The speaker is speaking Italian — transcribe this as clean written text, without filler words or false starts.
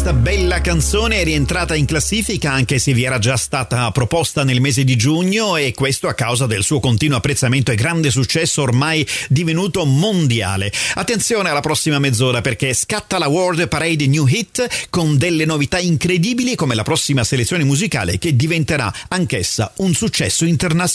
questa bella canzone è rientrata in classifica anche se vi era già stata proposta nel mese di giugno, e questo a causa del suo continuo apprezzamento e grande successo ormai divenuto mondiale. Attenzione alla prossima mezz'ora, perché scatta la World Parade New Hit con delle novità incredibili come la prossima selezione musicale che diventerà anch'essa un successo internazionale.